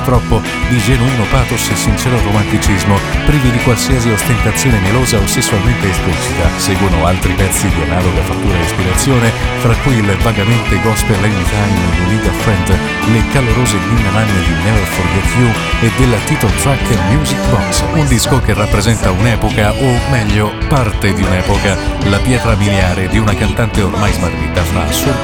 troppo di genuino pathos e sincero romanticismo, privi di qualsiasi ostentazione melosa o sessualmente esplicita. Seguono altri pezzi di analoga fattura e ispirazione, fra cui il vagamente gospel Anytime You Need a Friend, le calorose ninna nanne di Never Forget You e della title track Music Box, un disco che rappresenta un'epoca, o meglio parte di un'epoca, la pietra miliare di una cantante ormai smarrita fra assorto